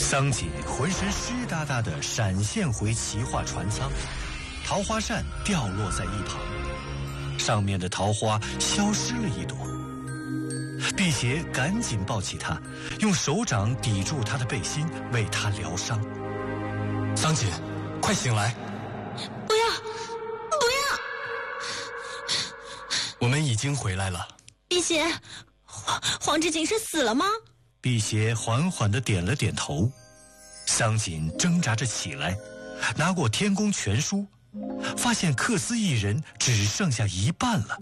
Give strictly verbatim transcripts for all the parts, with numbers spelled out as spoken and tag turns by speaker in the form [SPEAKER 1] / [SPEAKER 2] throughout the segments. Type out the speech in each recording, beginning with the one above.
[SPEAKER 1] 桑锦浑身湿哒哒的闪现回奇画船舱，桃花扇掉落在一旁，上面的桃花消失了一朵。辟邪赶紧抱起他，用手掌抵住他的背心，为他疗伤。
[SPEAKER 2] 桑锦，快醒来！
[SPEAKER 3] 不要，不要！
[SPEAKER 2] 我们已经回来了。
[SPEAKER 3] 辟邪，黄黄之锦是死了吗？
[SPEAKER 1] 辟邪缓缓地点了点头。桑锦挣扎着起来，拿过天宫全书，发现克斯一人只剩下一半了。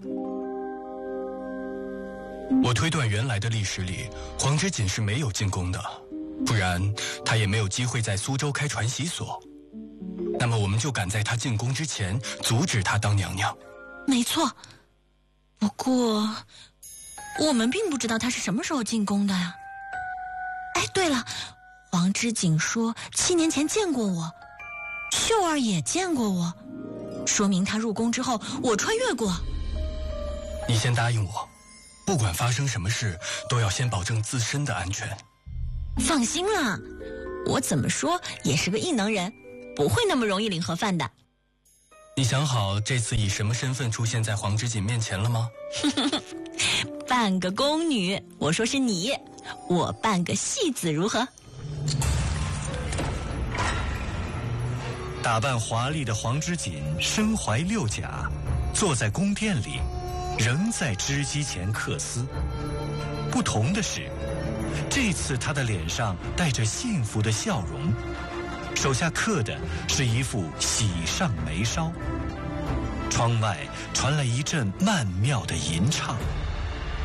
[SPEAKER 2] 我推断原来的历史里，黄之锦是没有进宫的，不然他也没有机会在苏州开传习所。那么我们就赶在他进宫之前阻止他当娘娘。
[SPEAKER 3] 没错，不过我们并不知道他是什么时候进宫的呀。哎，对了，黄之锦说七年前见过我，秀儿也见过我，说明他入宫之后我穿越过。
[SPEAKER 2] 你先答应我，不管发生什么事，都要先保证自身的安全。
[SPEAKER 3] 放心啦，我怎么说也是个异能人，不会那么容易领盒饭的。
[SPEAKER 2] 你想好这次以什么身份出现在黄之锦面前了吗？
[SPEAKER 3] 扮个宫女，我说是你，我扮个戏子如何？
[SPEAKER 1] 打扮华丽的黄之锦身怀六甲，坐在宫殿里，仍在织机前刻丝。不同的是，这次他的脸上带着幸福的笑容，手下刻的是一幅喜上眉梢。窗外传来一阵曼妙的吟唱。